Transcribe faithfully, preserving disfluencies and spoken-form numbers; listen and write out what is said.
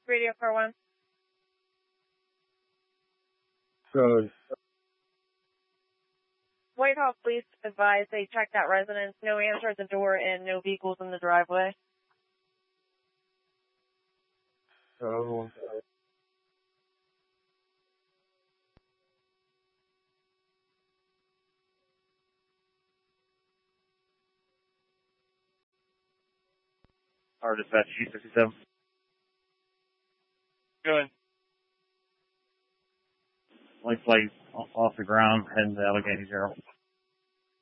Radio four one. Good. Whitehall Police advised they checked that residence, no answer at the door, and no vehicles in the driveway. So, Our dispatch, G sixty-seven. Good. Light flight off the ground, heading to Allegheny Zero.